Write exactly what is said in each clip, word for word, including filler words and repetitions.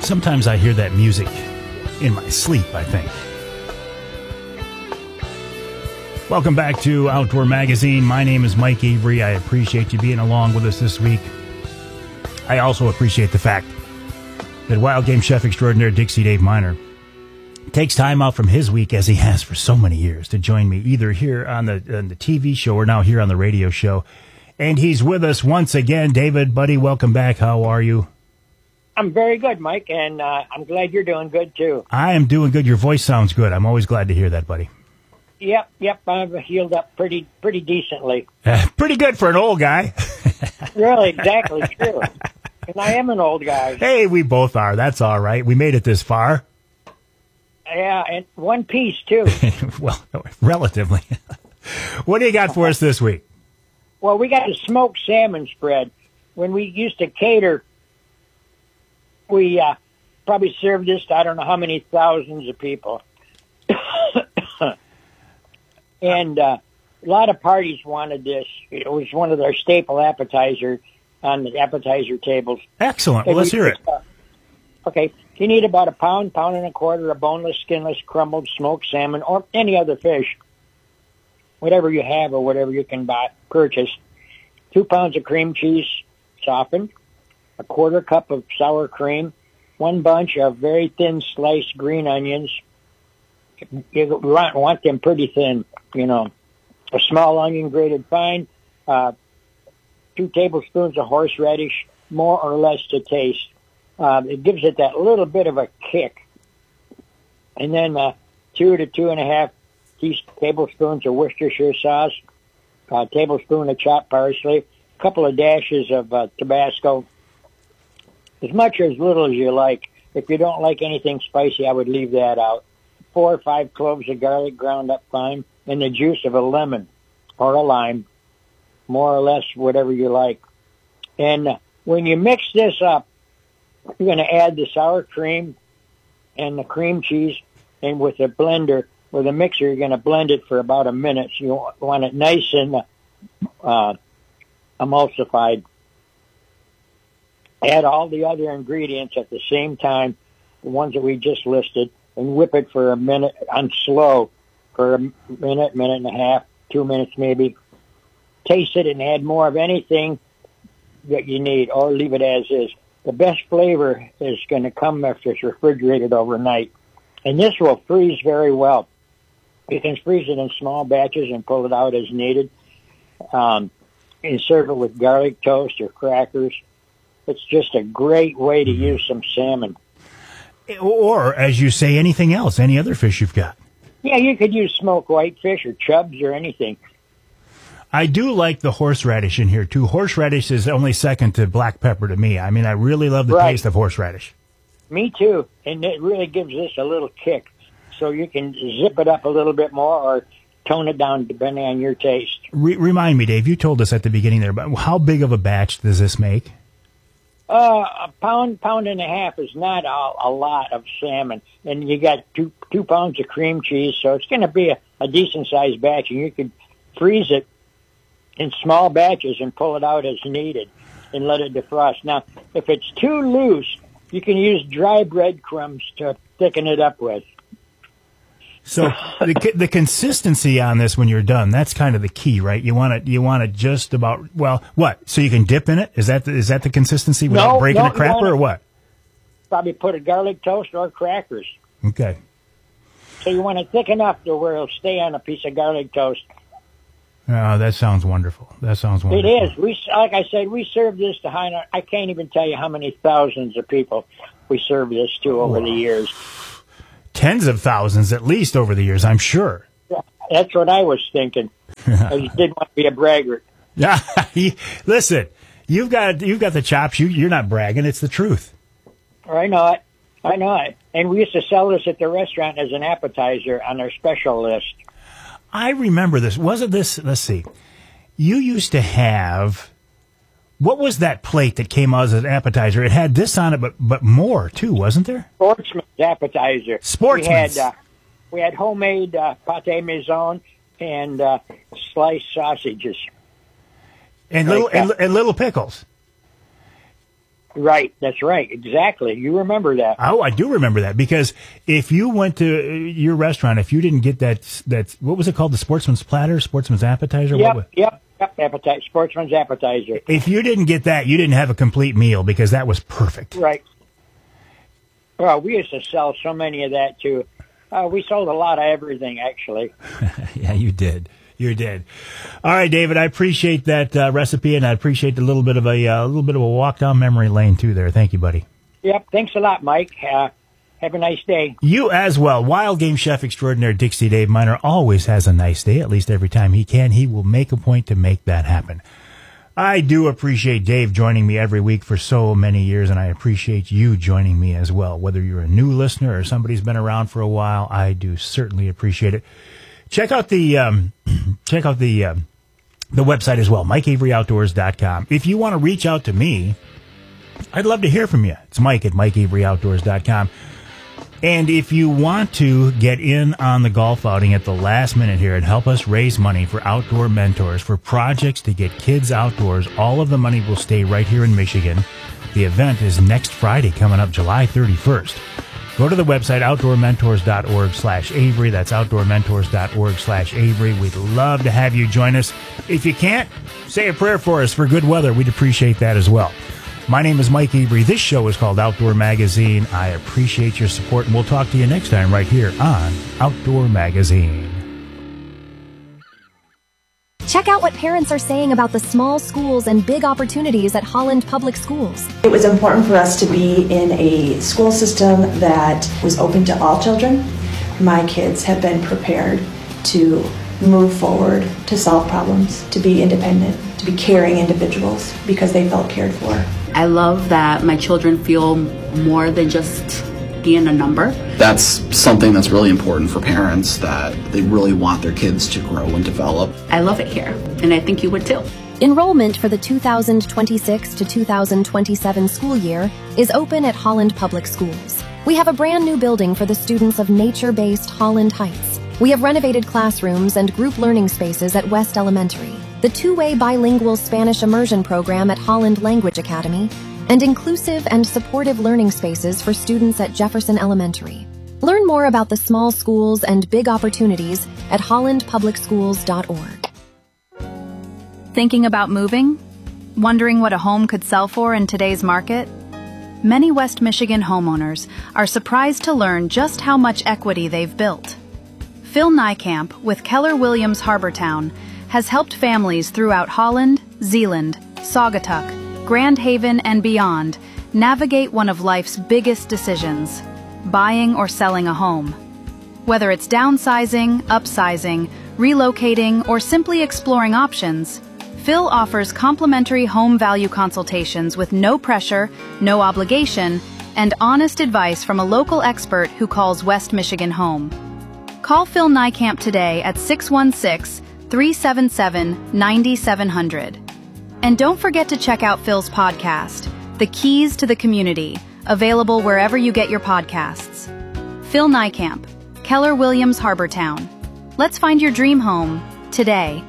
Sometimes I hear that music in my sleep, I think. Welcome back to Outdoor Magazine. My name is Mike Avery. I appreciate you being along with us this week. I also appreciate the fact that wild game chef extraordinaire Dixie Dave Miner takes time out from his week, as he has for so many years, to join me either here on the, on the T V show or now here on the radio show. And he's with us once again. David, buddy, welcome back. How are you? I'm very good, Mike, and uh, I'm glad you're doing good, too. I am doing good. Your voice sounds good. I'm always glad to hear that, buddy. Yep, yep, I've healed up pretty pretty decently. Uh, pretty good for an old guy. Really, exactly, true. And I am an old guy. Hey, we both are. That's all right. We made it this far. Yeah, and one piece, too. Well, relatively. What do you got for us this week? Well, we got a smoked salmon spread. When we used to cater, we uh, probably served this to I don't know how many thousands of people. And uh, a lot of parties wanted this. It was one of their staple appetizers on the appetizer tables. Excellent. Well, let's hear it. Uh, okay. You need about a pound, pound and a quarter of boneless, skinless, crumbled smoked salmon or any other fish, whatever you have or whatever you can buy, purchase. Two pounds of cream cheese softened, a quarter cup of sour cream, one bunch of very thin sliced green onions. You want, want them pretty thin, you know. A small onion grated fine, uh, two tablespoons of horseradish, more or less to taste. Uh, it gives it that little bit of a kick. And then uh, two to two and a half tea- tablespoons of Worcestershire sauce, a tablespoon of chopped parsley, a couple of dashes of uh, Tabasco, as much or as little as you like. If you don't like anything spicy, I would leave that out. Four or five cloves of garlic ground up fine, and the juice of a lemon or a lime, more or less whatever you like. And when you mix this up, you're going to add the sour cream and the cream cheese, and with a blender, with a mixer, you're going to blend it for about a minute. So you want it nice and uh, emulsified. Add all the other ingredients at the same time, the ones that we just listed, and whip it for a minute on slow for a minute, minute and a half, two minutes maybe. Taste it and add more of anything that you need, or leave it as is. The best flavor is going to come after it's refrigerated overnight. And this will freeze very well. You can freeze it in small batches and pull it out as needed. Um, and serve it with garlic toast or crackers. It's just a great way to use some salmon. Or, as you say, anything else, any other fish you've got. Yeah, you could use smoked whitefish or chubs or anything. I do like the horseradish in here, too. Horseradish is only second to black pepper to me. I mean, I really love the Right. taste of horseradish. Me too. And it really gives this a little kick. So you can zip it up a little bit more or tone it down depending on your taste. Re- remind me, Dave, you told us at the beginning there, but how big of a batch does this make? Uh, a pound, pound and a half is not a, a lot of salmon. And you got two two pounds of cream cheese, so it's going to be a, a decent-sized batch. And you could freeze it in small batches and pull it out as needed and let it defrost. Now, if it's too loose, you can use dry breadcrumbs to thicken it up with. So the the consistency on this when you're done, that's kind of the key, right? You want it you want it just about, well, what? So you can dip in it? Is that the, is that the consistency without No, breaking no, the crapper no. or what? Probably put a garlic toast or crackers. Okay. So you want it thick enough to where it'll stay on a piece of garlic toast. Oh, that sounds wonderful. That sounds wonderful. It is. We, like I said, we serve this to high. I can't even tell you how many thousands of people we serve this to over Wow. the years. Tens of thousands at least over the years, I'm sure. That's what I was thinking. I just didn't want to be a braggart. Yeah, listen, you've got you've got the chops. You you're not bragging. It's the truth. I know it. I know it. And we used to sell this at the restaurant as an appetizer on our special list. I remember this. Wasn't this? Let's see. You used to have. What was that plate that came out as an appetizer? It had this on it, but but more too, wasn't there? Sportsman's appetizer. Sportsman's. We had, uh, we had homemade uh, pâté maison and uh, sliced sausages. And Like little and, that. and little pickles. Right, that's right, exactly. You remember that. Oh, I do remember that, because if you went to your restaurant, if you didn't get that, that what was it called, the Sportsman's Platter, Sportsman's Appetizer? Yep, what yep, yep, appetizer, Sportsman's Appetizer. If you didn't get that, you didn't have a complete meal, because that was perfect. Right. Well, we used to sell so many of that, too. Uh, we sold a lot of everything, actually. Yeah, you did. You did. All right, David. I appreciate that uh, recipe, and I appreciate a little bit of a uh, little bit of a walk down memory lane too. There, thank you, buddy. Yep. Thanks a lot, Mike. Uh, have a nice day. You as well. Wild Game Chef Extraordinaire Dixie Dave Miner always has a nice day. At least every time he can, he will make a point to make that happen. I do appreciate Dave joining me every week for so many years, and I appreciate you joining me as well. Whether you're a new listener or somebody's been around for a while, I do certainly appreciate it. Check out the um, check out the uh, the website as well, mike avery outdoors dot com. If you want to reach out to me, I'd love to hear from you. It's Mike at mike avery outdoors dot com. And if you want to get in on the golf outing at the last minute here and help us raise money for Outdoor Mentors, for projects to get kids outdoors, all of the money will stay right here in Michigan. The event is next Friday, coming up July thirty-first. Go to the website, outdoor mentors dot org slash Avery. That's outdoor mentors dot org slash Avery. We'd love to have you join us. If you can't, say a prayer for us for good weather. We'd appreciate that as well. My name is Mike Avery. This show is called Outdoor Magazine. I appreciate your support, and we'll talk to you next time right here on Outdoor Magazine. Check out what parents are saying about the small schools and big opportunities at Holland Public Schools. It was important for us to be in a school system that was open to all children. My kids have been prepared to move forward, to solve problems, to be independent, to be caring individuals because they felt cared for. I love that my children feel more than just being a number. That's something that's really important for parents, that they really want their kids to grow and develop. I love it here, and I think you would too. Enrollment for the two thousand twenty-six to two thousand twenty-seven school year is open at Holland Public Schools. We have a brand new building for the students of nature-based Holland Heights. We have renovated classrooms and group learning spaces at West Elementary, the two-way bilingual Spanish immersion program at Holland Language Academy, and inclusive and supportive learning spaces for students at Jefferson Elementary. Learn more about the small schools and big opportunities at holland public schools dot org. Thinking about moving? Wondering what a home could sell for in today's market? Many West Michigan homeowners are surprised to learn just how much equity they've built. Phil Niekamp with Keller Williams Harbortown has helped families throughout Holland, Zeeland, Saugatuck, Grand Haven, and beyond navigate one of life's biggest decisions, buying or selling a home. Whether it's downsizing, upsizing, relocating, or simply exploring options, Phil offers complimentary home value consultations with no pressure, no obligation, and honest advice from a local expert who calls West Michigan home. Call Phil Niekamp today at six one six, three seven seven, nine seven zero zero. And don't forget to check out Phil's podcast, The Keys to the Community, available wherever you get your podcasts. Phil Niekamp, Keller Williams Harbortown. Let's find your dream home today.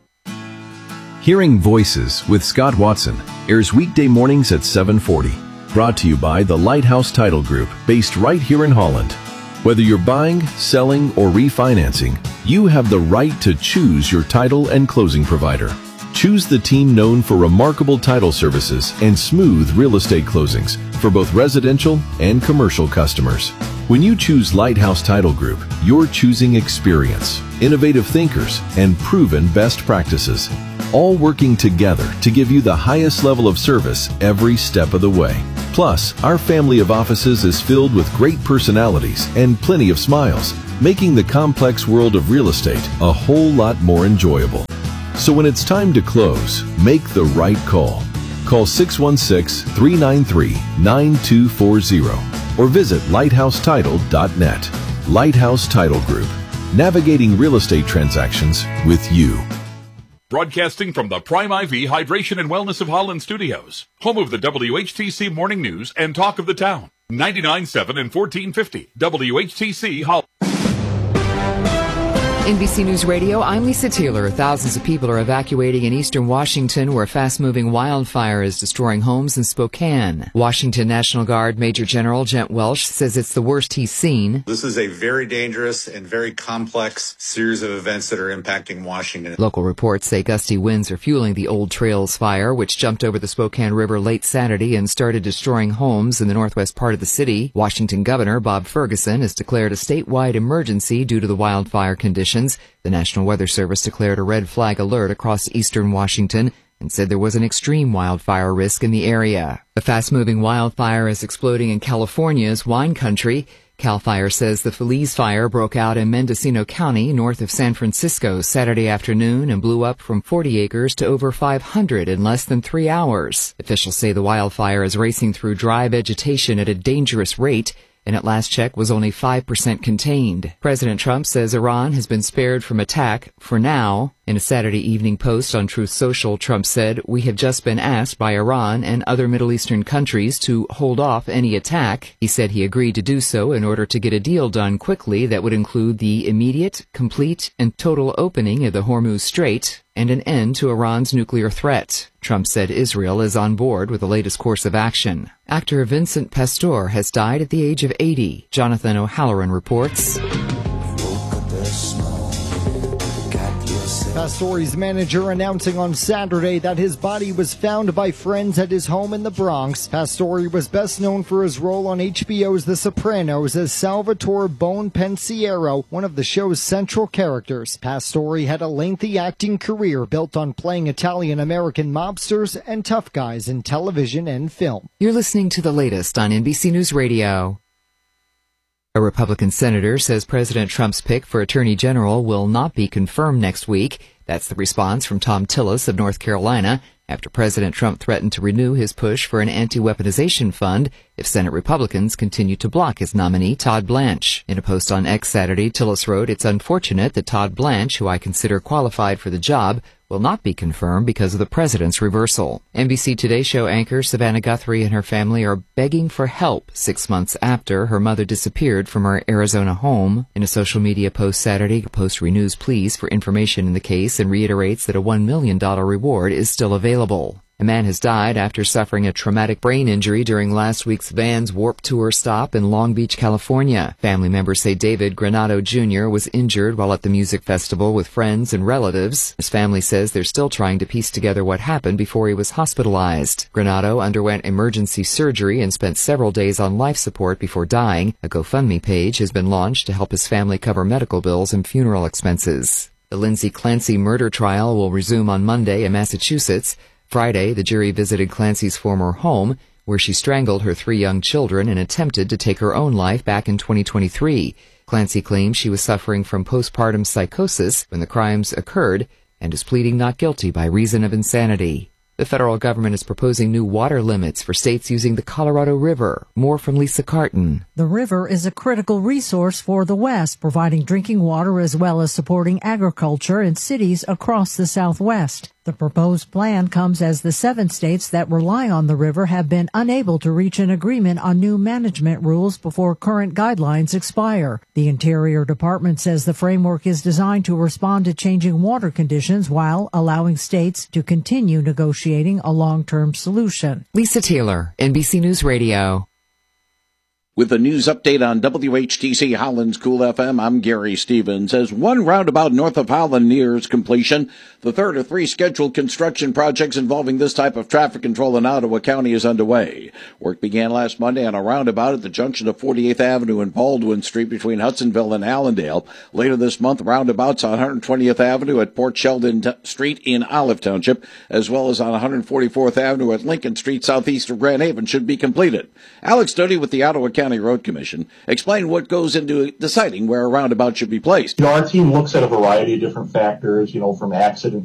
Hearing Voices with Scott Watson airs weekday mornings at seven forty. Brought to you by the Lighthouse Title Group, based right here in Holland. Whether you're buying, selling, or refinancing, you have the right to choose your title and closing provider. Choose the team known for remarkable title services and smooth real estate closings for both residential and commercial customers. When you choose Lighthouse Title Group, you're choosing experience, innovative thinkers, and proven best practices, all working together to give you the highest level of service every step of the way. Plus, our family of offices is filled with great personalities and plenty of smiles, making the complex world of real estate a whole lot more enjoyable. So when it's time to close, make the right call. Call six one six, three nine three, nine two four zero or visit lighthouse title dot net. Lighthouse Title Group, navigating real estate transactions with you. Broadcasting from the Prime I V Hydration and Wellness of Holland Studios, home of the W H T C Morning News and Talk of the Town. ninety-nine point seven and fourteen fifty W H T C Holland. N B C News Radio, I'm Lisa Taylor. Thousands of people are evacuating in eastern Washington where a fast-moving wildfire is destroying homes in Spokane. Washington National Guard Major General Gent Welsh says it's the worst he's seen. This is a very dangerous and very complex series of events that are impacting Washington. Local reports say gusty winds are fueling the Old Trails fire, which jumped over the Spokane River late Saturday and started destroying homes in the northwest part of the city. Washington Governor Bob Ferguson has declared a statewide emergency due to the wildfire conditions. The National Weather Service declared a red flag alert across eastern Washington and said there was an extreme wildfire risk in the area. A fast-moving wildfire is exploding in California's wine country. CAL FIRE says the Feliz fire broke out in Mendocino County, north of San Francisco, Saturday afternoon and blew up from forty acres to over five hundred in less than three hours. Officials say the wildfire is racing through dry vegetation at a dangerous rate, and at last check was only five percent contained. President Trump says Iran has been spared from attack for now. In a Saturday Evening Post on Truth Social, Trump said, "We have just been asked by Iran and other Middle Eastern countries to hold off any attack." He said he agreed to do so in order to get a deal done quickly that would include the immediate, complete, and total opening of the Hormuz Strait and an end to Iran's nuclear threat. Trump said Israel is on board with the latest course of action. Actor Vincent Pastore has died at the age of eighty. Jonathan O'Halloran reports. Pastore's manager announcing on Saturday that his body was found by friends at his home in the Bronx. Pastore was best known for his role on H B O's The Sopranos as Salvatore Bone Pensiero, one of the show's central characters. Pastore had a lengthy acting career built on playing Italian-American mobsters and tough guys in television and film. You're listening to the latest on N B C News Radio. A Republican senator says President Trump's pick for Attorney General will not be confirmed next week. That's the response from Tom Tillis of North Carolina after President Trump threatened to renew his push for an anti-weaponization fund if Senate Republicans continue to block his nominee, Todd Blanche. In a post on X Saturday, Tillis wrote, "It's unfortunate that Todd Blanche, who I consider qualified for the job, will not be confirmed because of the president's reversal." N B C Today show anchor Savannah Guthrie and her family are begging for help six months after her mother disappeared from her Arizona home. In a social media post Saturday, the Post renews pleas for information in the case and reiterates that a one million dollars reward is still available. A man has died after suffering a traumatic brain injury during last week's Vans Warped Tour stop in Long Beach, California. Family members say David Granado Junior was injured while at the music festival with friends and relatives. His family says they're still trying to piece together what happened before he was hospitalized. Granado underwent emergency surgery and spent several days on life support before dying. A GoFundMe page has been launched to help his family cover medical bills and funeral expenses. The Lindsay Clancy murder trial will resume on Monday in Massachusetts. Friday, the jury visited Clancy's former home, where she strangled her three young children and attempted to take her own life back in twenty twenty-three. Clancy claims she was suffering from postpartum psychosis when the crimes occurred and is pleading not guilty by reason of insanity. The federal government is proposing new water limits for states using the Colorado River. More from Lisa Carton. The river is a critical resource for the West, providing drinking water as well as supporting agriculture in cities across the Southwest. The proposed plan comes as the seven states that rely on the river have been unable to reach an agreement on new management rules before current guidelines expire. The Interior Department says the framework is designed to respond to changing water conditions while allowing states to continue negotiating a long-term solution. Lisa Taylor, N B C News Radio. With a news update on W H T C Holland's Cool F M, I'm Gary Stevens. As one roundabout north of Holland nears completion, the third of three scheduled construction projects involving this type of traffic control in Ottawa County is underway. Work began last Monday on a roundabout at the junction of forty-eighth Avenue and Baldwin Street between Hudsonville and Allendale. Later this month, roundabouts on one hundred twentieth Avenue at Port Sheldon T- Street in Olive Township, as well as on one hundred forty-fourth Avenue at Lincoln Street southeast of Grand Haven, should be completed. Alex Doty with the Ottawa County Road Commission explained what goes into deciding where a roundabout should be placed. You know, our team looks at a variety of different factors, you know, from accident